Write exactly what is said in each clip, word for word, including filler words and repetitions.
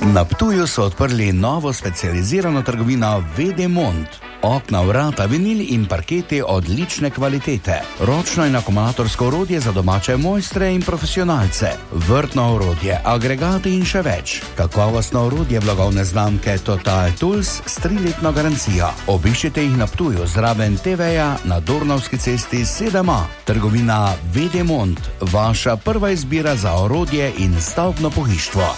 Na Ptuju so odprli novo specializirano trgovino Vedemont. Okna, vrata, vinil in parketi odlične kvalitete. Ročno in akumulatorsko orodje za domače mojstre in profesionalce. Vrtno orodje, agregati in še več. Kakovostno orodje blagovne znamke Total Tools s triletno garancijo. Obiščite jih na Ptuju zraven te veja na Dornavski cesti sedem A. Trgovina Vedemont, vaša prva izbira za orodje in stavbno pohištvo.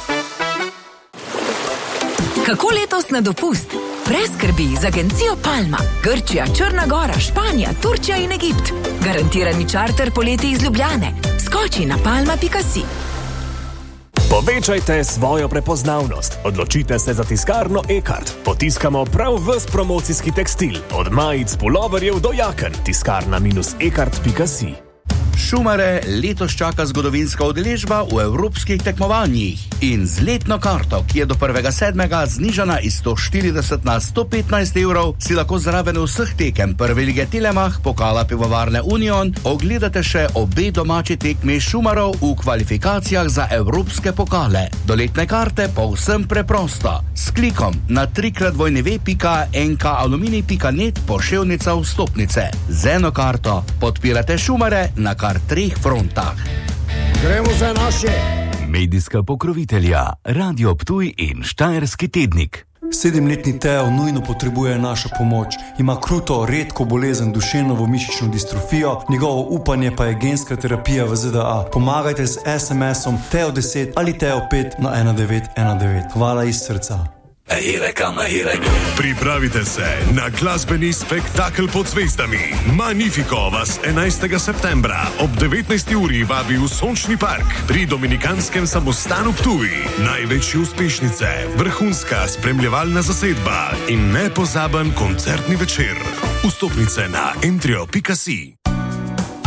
Kako letos na dopust? Brez skrbi z agencijo Palma. Grčija, Črna Gora, Španija, Turčija in Egipt. Garantirani čarter poleti iz Ljubljane. Skoči na palma pika si. Povečajte svojo prepoznavnost. Odločite se za tiskarno Ekart. Potiskamo prav ves promocijski tekstil. Od majic, puloverjev do jaken. tiskarna ekart pika si. Šumare letos čaka zgodovinska udeležba v evropskih tekmovanjih in z letno karto, ki je do prvega sedmega znižana iz sto štirideset na sto petnajst evrov, si lahko zraven vseh tekem prve lige Telemach, pokala pivovarne Union, ogledate še obe domači tekmi Šumarov v kvalifikacijah za evropske pokale. Do letne karte povsem preprosto. S klikom na trikrat dvojni pika en ka aluminij pika net poševnica vstopnice. Z eno karto podpirate Šumare na kar treh frontah. Gremo za naše! Medijska pokrovitelja Radio Ptuj in Štajerski tednik. Sedemletni Teo nujno potrebuje našo pomoč. Ima kruto, redko bolezen duševno-mišično distrofijo, njegovo upanje pa je genska terapija v Z D A. Pomagajte z es em esom Teo deset ali Teo pet na ena devet ena devet. Hvala iz srca. Pripravite se na glasbeni spektakel pod zvezdami. Magnifico vas enajstega septembra ob devetnajsti uri vabi v Sončni park pri Dominikanskem samostanu Ptuj. Največje uspešnice, vrhunska spremljevalna zasedba in nepozaben koncertni večer. Vstopnice na entrio pika si.